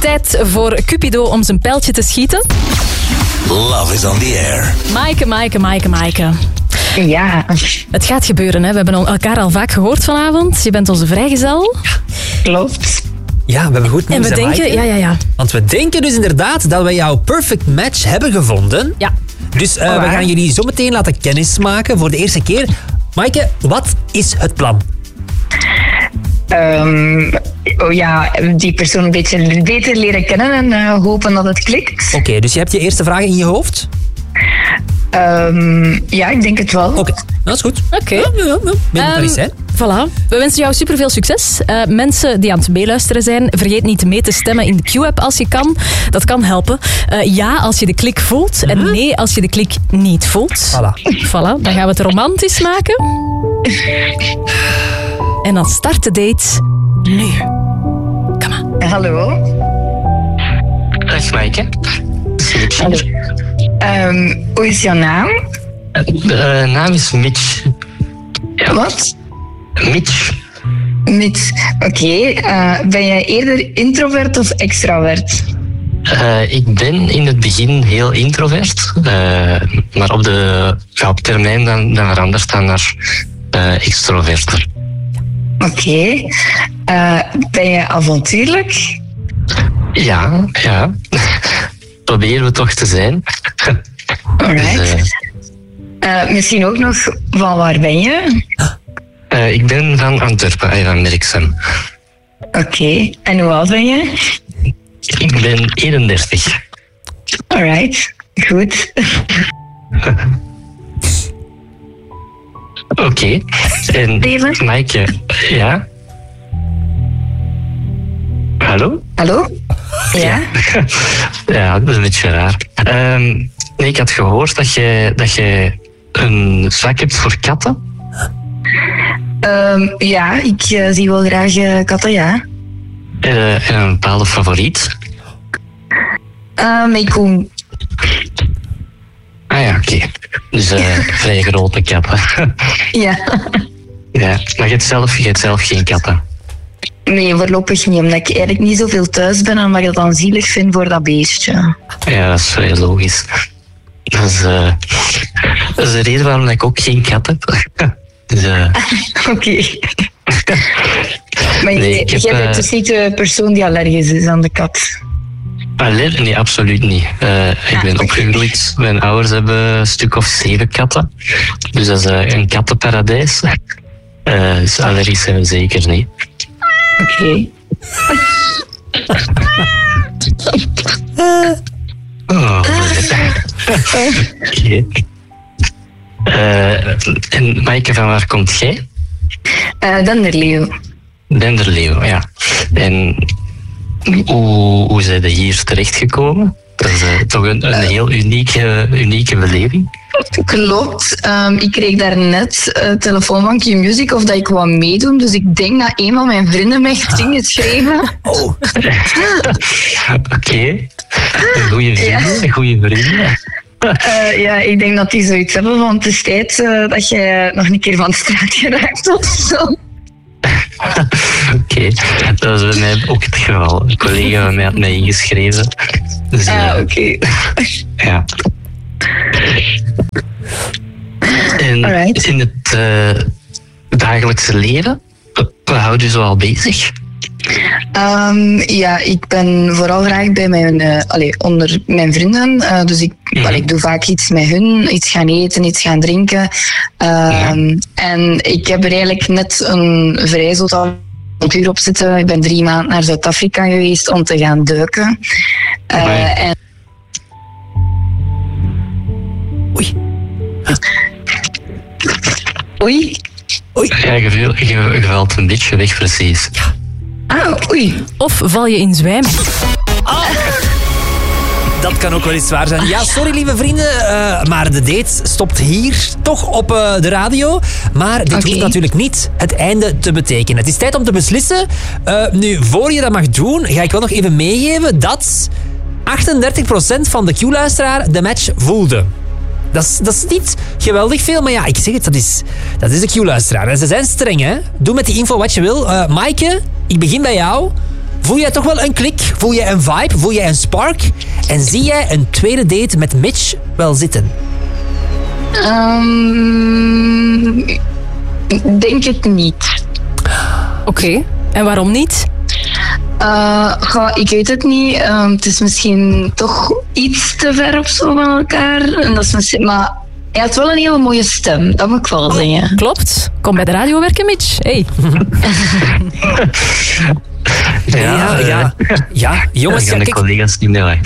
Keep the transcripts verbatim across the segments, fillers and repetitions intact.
tijd voor Cupido om zijn pijltje te schieten. Love is on the air. Maaike, Maaike, Maaike, Maaike. Ja. Het gaat gebeuren, hè. We hebben elkaar al vaak gehoord vanavond. Je bent onze vrijgezel. Klopt. Ja, we hebben goed nieuws. En we denken, Maaike. ja, ja, ja. Want we denken dus inderdaad dat we jouw perfect match hebben gevonden. Ja. Dus uh, Oh, we gaan jullie zo meteen laten kennismaken voor de eerste keer. Maaike, wat is het plan? Um, oh ja, die persoon een beetje beter leren kennen en uh, hopen dat het klikt. Oké, okay, dus je hebt je eerste vraag in je hoofd? Um, ja, ik denk het wel. Oké, okay. Dat is goed. Oké. Okay. Ja, ja, ja. Ben je um, eens, hè? Voilà. We wensen jou superveel succes. Uh, mensen die aan het meeluisteren zijn, vergeet niet mee te stemmen in de Q-app als je kan. Dat kan helpen. Uh, ja, als je de klik voelt. Mm-hmm. En nee, als je de klik niet voelt. Voilà. Voilà. Dan gaan we het romantisch maken. En dan start de date nu. Kom maar. Hallo. Dag Maaike. Hallo. Um, hoe is jouw naam? De uh, naam is Mitch. Ja. Wat? Mitch. Mitch. Oké. Okay. Uh, ben jij eerder introvert of extravert? Uh, ik ben in het begin heel introvert. Uh, maar op, de, ja, op termijn dan, dan verandert dat naar uh, extrovert. Oké. Okay. Uh, ben je avontuurlijk? Ja, ja. Proberen we toch te zijn. Alright. Dus, uh... Uh, misschien ook nog, van waar ben je? Uh, ik ben van Antwerpen, van Merksem. Oké. Okay. En hoe oud ben je? Ik ben eenendertig. Alright. Goed. Oké. Okay. En Maaike, ja? Hallo? Hallo? Ja? Ja, dat is een beetje raar. Um, nee, ik had gehoord dat je, dat je een zwak hebt voor katten. Um, ja, ik uh, zie wel graag uh, katten, ja. En, uh, en een bepaalde favoriet? Um, ik kom... Ah ja, oké. Okay. Dus uh, vrij grote katten. Ja. Ja, maar je hebt zelf, je hebt zelf geen katten? Nee, voorlopig niet, omdat ik eigenlijk niet zoveel thuis ben en omdat ik dat dan zielig vind voor dat beestje. Ja, dat is vrij logisch. Dat is, uh, dat is de reden waarom ik ook geen kat heb. Dus, uh... Oké. Okay. Maar nee, je, ik heb, jij bent dus niet de persoon die allergisch is aan de kat? Aller? Nee, absoluut niet. Uh, ik ah, ben okay. opgegroeid. Mijn ouders hebben een stuk of zeven katten. Dus dat is uh, een kattenparadijs. Uh, dus allergisch zijn we zeker niet. Oké. Okay. Oh, oké. Okay. Uh, en Maaike, van waar komt jij? Uh, Denderleeuw. Denderleeuw, ja. En hoe, hoe zijn je hier terechtgekomen? Dat is uh, toch een, een heel unieke, unieke beleving. Klopt. Um, ik kreeg daarnet uh, telefoon van Q-Music of dat ik wou meedoen. Dus ik denk dat een van mijn vrienden mij heeft ingeschreven. Oh. Oké. Okay. Goeie vrienden. Ja. Goeie vrienden. Uh, ja, ik denk dat die zoiets hebben van het is tijd uh, dat je nog een keer van de straat geraakt of zo. Oké, okay. Dat is bij mij ook het geval. Een collega van mij had mij ingeschreven. Dus, ah, uh, oké. Okay. Ja. En Alright. In het uh, dagelijkse leven, wat houdt u zo al bezig? Um, ja, ik ben vooral graag bij mijn, uh, allez, onder mijn vrienden. Uh, dus ik, mm-hmm. allez, ik doe vaak iets met hun, iets gaan eten, iets gaan drinken. Um, ja. En ik heb er eigenlijk net een vrij zot avontuur op zitten. Ik ben drie maanden naar Zuid-Afrika geweest om te gaan duiken. Uh, en... Oei. Oei. Oei. Ja, je, je, je valt een beetje weg, precies. Ja. Ah, oei. Of val je in zwijm. Oh. Dat kan ook wel eens waar zijn. Ja, sorry lieve vrienden, uh, maar de date stopt hier toch op uh, de radio. Maar dit okay. hoeft natuurlijk niet het einde te betekenen. Het is tijd om te beslissen. Uh, nu, voor je dat mag doen, ga ik wel nog even meegeven dat achtendertig procent van de Q-luisteraar de match voelde. Dat is, dat is niet geweldig veel, maar ja, ik zeg het, dat is, dat is de Q-luisteraar. En ze zijn streng, hè. Doe met die info wat je wil. Uh, Maaike, ik begin bij jou. Voel jij toch wel een klik? Voel jij een vibe? Voel jij een spark? En zie jij een tweede date met Mitch wel zitten? Um, denk het niet. Oké, okay. En waarom niet? Uh, goh, ik weet het niet. Um, het is misschien toch iets te ver of zo van elkaar. En dat is misschien, maar hij had wel een hele mooie stem, dat moet ik wel zeggen. Klopt. Kom bij de radio werken, Mitch. Hey. Ja, ja, ja. ja jongens. Ja, de kijk. collega's niet meer.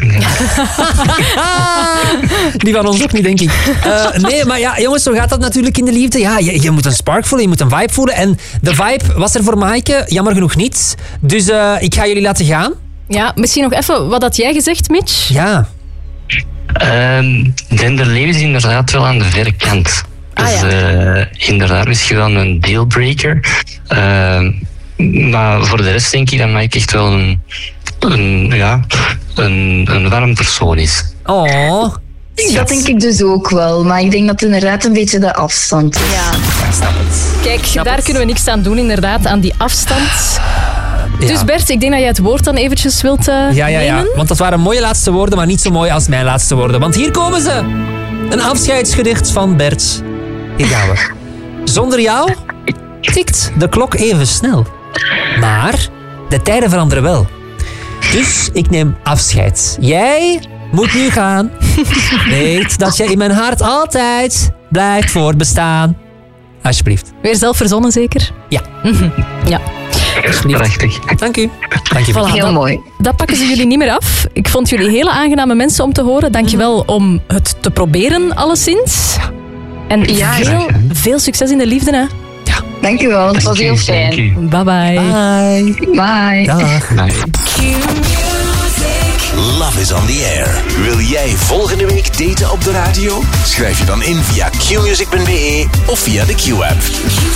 Die van ons ook niet, denk ik. Uh, nee, maar ja, jongens, zo gaat dat natuurlijk in de liefde. Ja, je, je moet een spark voelen, je moet een vibe voelen. En de vibe was er voor Maaike, jammer genoeg niet. Dus uh, ik ga jullie laten gaan. Ja, misschien nog even, wat had jij gezegd, Mitch? Ja. Um, Denderleeuw is inderdaad wel aan de verre kant. Ah, dus ja. uh, inderdaad misschien wel een dealbreaker. Uh, maar voor de rest denk ik dat Mike echt wel een, een, ja, een, een warm persoon is. Oh. Dat denk ik dus ook wel. Maar ik denk dat het inderdaad een beetje de afstand is. Ja. Snap het. Kijk, Snap daar het. kunnen we niks aan doen, inderdaad, aan die afstand. Ja. Dus Bert, ik denk dat jij het woord dan eventjes wilt uh, Ja, ja, ja. nemen. Want dat waren mooie laatste woorden, maar niet zo mooi als mijn laatste woorden. Want hier komen ze. Een afscheidsgedicht van Bert. Hier gaan we. Zonder jou tikt de klok even snel. Maar de tijden veranderen wel. Dus ik neem afscheid. Jij moet nu gaan. Weet dat jij in mijn hart altijd blijft voortbestaan. Alsjeblieft. Weer zelf verzonnen, zeker? Ja. Ja. Alsjeblieft. Prachtig. Dank u. Dank je. Voilà, Heel dat, mooi. dat pakken ze jullie niet meer af. Ik vond jullie hele aangename mensen om te horen. Dankjewel om het te proberen, alleszins. En Ja, veel, veel succes in de liefde, hè. Dank u wel, het was heel Dank fijn. u. Bye bye. Bye. Bye. Dag. Bye. Love is on the air. Wil jij volgende week daten op de radio? Schrijf je dan in via q music punt b e of via de Q-app.